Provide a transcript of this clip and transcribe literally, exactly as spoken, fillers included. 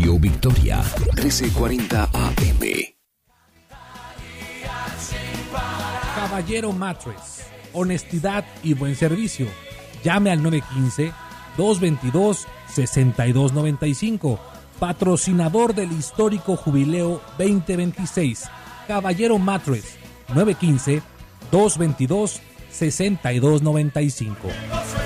Radio Victoria, trece cuarenta A M. Caballero Mattress, honestidad y buen servicio. Llame al nueve uno cinco, dos dos dos, seis dos nueve cinco, patrocinador del histórico Jubileo veinte veintiséis. Caballero Mattress, nueve uno cinco, dos dos dos, seis dos nueve cinco.